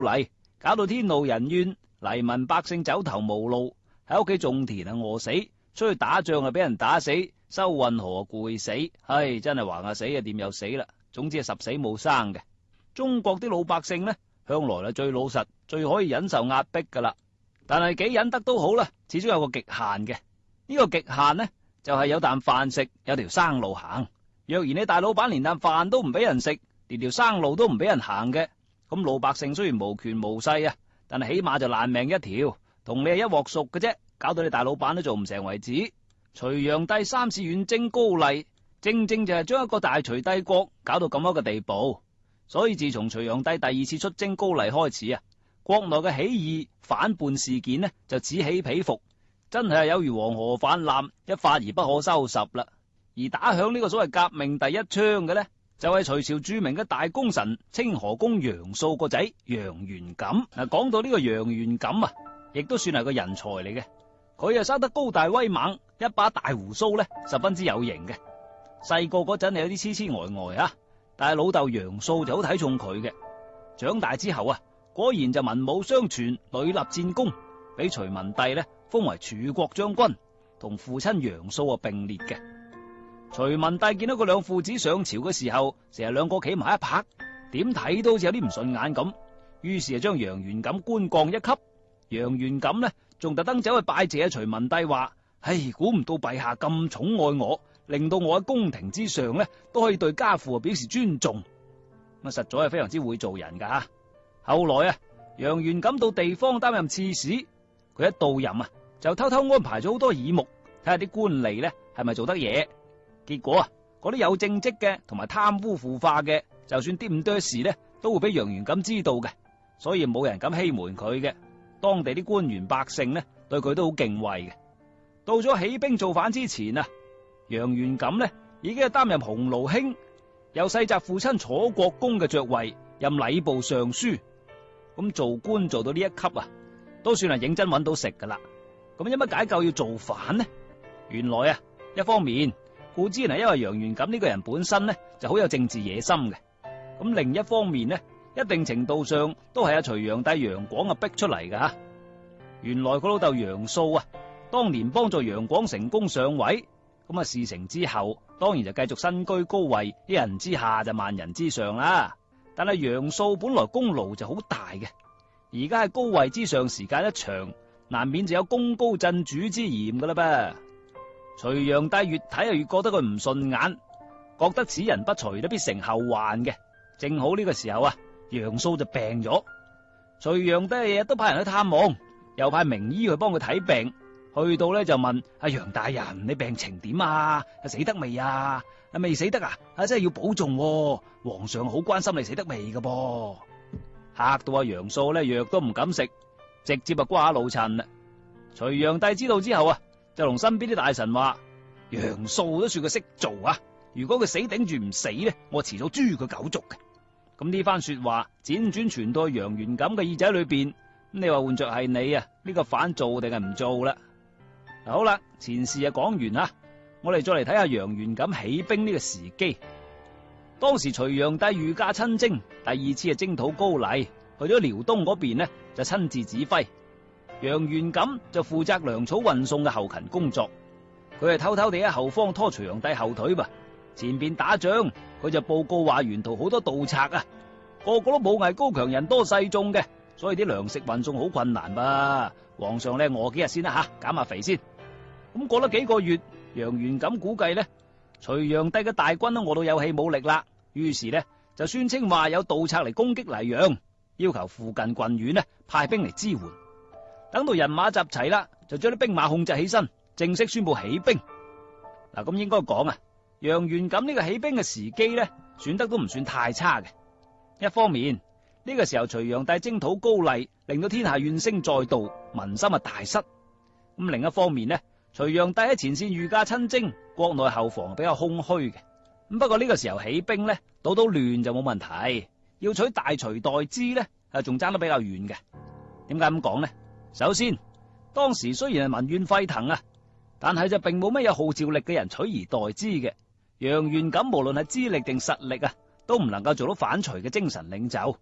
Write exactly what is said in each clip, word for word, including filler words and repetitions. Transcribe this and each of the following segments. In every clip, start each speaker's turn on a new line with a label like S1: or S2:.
S1: 嚟，搞到天怒人怨，黎民百姓走投無路，喺屋企種田啊餓死，出去打仗啊俾人打死，收運河攰死，唉，真係橫下死啊掂又死啦，總之係十死冇生嘅。中國啲老百姓呢，向來係最老實，最可以忍受壓迫噶啦。但係幾忍得都好啦，始終有個極限嘅。呢個極限呢，就係有啖飯食，有條生路行。若然你大老闆連啖飯都唔俾人食，連條生路都唔俾人行嘅，咁老百姓雖然無權無勢啊，但係起碼就爛命一條，同你係一鑊熟嘅啫，搞到你大老闆都做唔成為止。隋煬帝三次遠征高麗，正正就係將一個大隋帝國搞到咁樣嘅地步。所以自從隋煬帝第二次出征高麗開始啊，國內嘅起義反叛事件呢就此起彼伏，真係有如黃河泛濫，一發而不可收拾啦。而打響呢個所謂革命第一槍嘅呢，就係隋朝著名嘅大功臣清河公楊素個仔楊元錦。嗱，講到呢個楊元錦啊，亦都算係個人才嚟嘅。佢啊生得高大威猛，一把大鬍鬚呢十分之有型嘅。細個嗰陣有啲痴痴呆呆啊，但係老豆楊素就好睇重佢嘅。長大之後啊，果然就文武雙全，屢立戰功，俾隋文帝呢封為柱國將軍，同父親楊素啊並列嘅。隋文帝見到佢兩父子上朝嘅時候，成日兩個企埋一拍，點睇都好似有啲唔順眼咁，於是就將楊元錦官降一級。楊元錦呢仲特登走去拜謝隋文帝，話：唉，估唔到陛下咁寵愛我，令到我喺宮廷之上呢都可以對家父表示尊重。咁啊，實在係非常之會做人噶吓。後來啊，楊元錦到地方擔任刺史，佢一到任啊，就偷偷安排咗好多耳目，睇下啲官吏呢係咪做得嘢。結果啊，嗰啲有正職嘅同埋貪污腐化嘅，就算啲咁多事呢，都會俾楊元錦知道嘅，所以冇人敢欺瞞佢嘅。當地啲官員百姓呢，對佢都好敬畏嘅。到咗起兵造反之前啊，楊元錦呢已經係擔任鴻臚卿，又世襲父親楚國公嘅爵位，任禮部尚書。咁做官做到呢一級啊，都算係認真揾到食噶啦。咁有乜解救要造反呢？原來啊，一方面固之然係因為楊元錦呢個人本身呢就好有政治野心嘅，咁另一方面呢，一定程度上都係阿隋煬帝楊廣啊逼出嚟噶吓。原來佢老豆楊素啊，當年幫助楊廣成功上位，咁啊事成之後，當然就繼續身居高位，一人之下就萬人之上啦。但係楊素本來功勞就好大嘅，而家喺高位之上時間一長，難免就有功高震主之嫌噶啦噃。隋煬帝越睇就越覺得佢唔順眼，覺得此人不除都必成後患嘅。正好呢個時候啊，楊素就病咗，隋煬帝日日都派人去探望，又派名醫去幫佢睇病。去到咧就問阿楊大人，你病情點啊？死得未啊？未死得啊？啊真係要保重喎，皇上好關心你死得未噶噃。嚇到阿楊素咧藥都唔敢食，直接啊瓜老襯啦。隋煬帝知道之後啊，就同身邊啲大臣話：楊素都算佢識做啊，如果佢死頂住唔死咧，我遲早誅佢九族嘅。咁呢番說話輾轉傳到楊元錦嘅耳仔裏邊，咁你話換着係你啊，呢個反做定係唔做啦？好啦，前事啊講完啦，我哋再嚟睇下楊元錦起兵呢個時機。當時隋煬帝御駕親征，第二次啊征討高麗，去咗遼東嗰邊呢就親自指揮，楊元錦就負責糧草運送嘅後勤工作。佢係偷偷地喺後方拖隋煬帝後腿噃，前邊打仗佢就報告話沿途好多盜賊啊，個個都武藝高強，人多勢眾嘅，所以啲糧食運送好困難噃。皇上咧餓幾日先啦吓，減下肥先。咁過咗幾個月，楊元錦估計咧，隋煬帝嘅大軍都餓到有氣冇力啦，於是咧就宣稱話有盜賊嚟攻擊黎陽，要求附近郡縣呢派兵嚟支援。等到人馬集齊啦，就將啲兵馬控制起身，正式宣布起兵。嗱，咁應該講啊，楊元錦呢個起兵嘅時機咧，選得都唔算太差嘅。一方面呢個時候隋煬帝征討高麗，令到天下怨聲載道，民心啊大失。咁另一方面呢，隋煬帝喺前線御駕親征，國內後防比較空虛嘅。咁不過呢個時候起兵呢，倒到亂就冇問題，要取大隋代之呢，啊仲爭得比較遠嘅。點解咁講呢？首先，當時雖然係民怨沸騰啊，但係就並冇咩有號召力嘅人取而代之嘅。楊元錦無論係資歷定實力啊，都唔能夠做到反隋嘅精神領袖。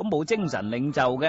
S1: 咁冇精神領袖嘅。